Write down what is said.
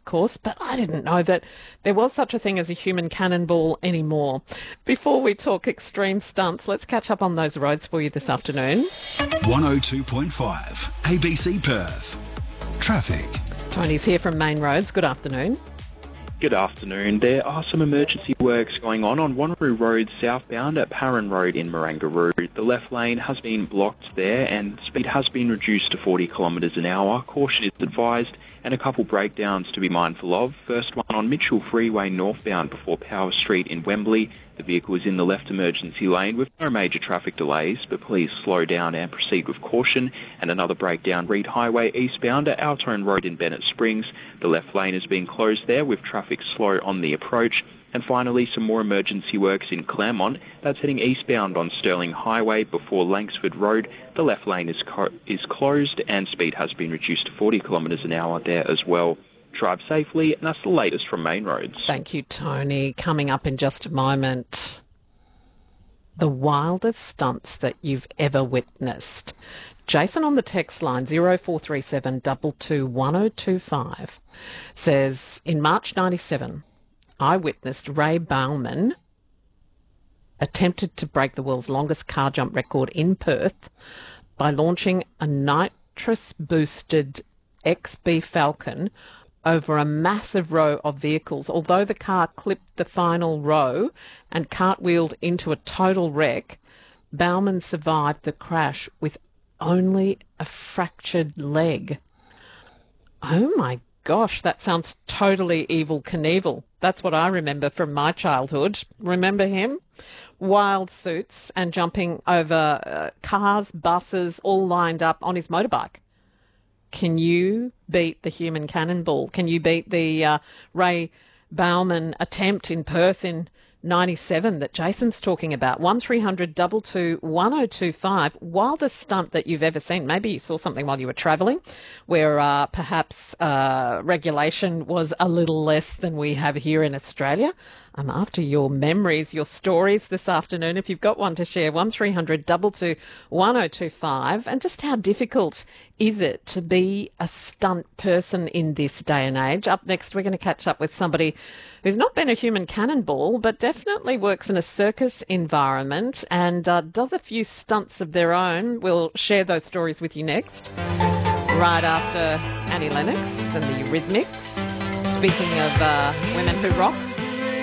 course, but I didn't know that there was such a thing as a human cannonball anymore. Before we talk extreme stunts, let's catch up on those roads for you this afternoon. 102.5 ABC Perth. Traffic. Tony's here from Main Roads. Good afternoon. Good afternoon. There are some emergency works going on Wanneroo Road southbound at Parran Road in Marangaroo. The left lane has been blocked there and speed has been reduced to 40 kilometres an hour. Caution is advised and a couple breakdowns to be mindful of. First one on Mitchell Freeway northbound before Power Street in Wembley. The vehicle is in the left emergency lane with no major traffic delays, but please slow down and proceed with caution. And another breakdown, Reed Highway eastbound at Altone Road in Bennett Springs. The left lane has been closed there with traffic slow on the approach. And finally, some more emergency works in Claremont. That's heading eastbound on Stirling Highway before Langsford Road. The left lane is closed and speed has been reduced to 40 kilometres an hour there as well. Drive safely, and that's the latest from Main Roads. Thank you, Tony. Coming up in just a moment, the wildest stunts that you've ever witnessed. Jason on the text line 0437 22 1025 says, in March 97, I witnessed Ray Bauman attempted to break the world's longest car jump record in Perth by launching a nitrous-boosted XB Falcon over a massive row of vehicles. Although the car clipped the final row and cartwheeled into a total wreck, Bauman survived the crash with only a fractured leg. Oh my gosh, that sounds totally Evel Knievel. That's what I remember from my childhood. Remember him? Wild suits and jumping over cars, buses, all lined up on his motorbike. Can you beat the human cannonball? Can you beat the Ray Bauman attempt in Perth in 97 that Jason's talking about? 1300 22 1025. Wildest stunt that you've ever seen. Maybe you saw something while you were travelling where perhaps regulation was a little less than we have here in Australia. I'm after your memories, your stories this afternoon. If you've got one to share, 1300 22 1025. And just how difficult is it to be a stunt person in this day and age? Up next, we're going to catch up with somebody who's not been a human cannonball, but definitely works in a circus environment and does a few stunts of their own. We'll share those stories with you next, right after Annie Lennox and the Eurythmics. Speaking of women who rocked,